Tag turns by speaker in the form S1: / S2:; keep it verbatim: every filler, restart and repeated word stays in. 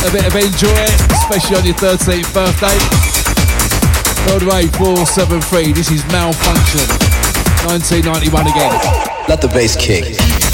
S1: a bit of enjoy, especially on your thirteenth birthday. All the way four seven three, this is Malfunction, nineteen ninety-one again.
S2: Let the bass kick.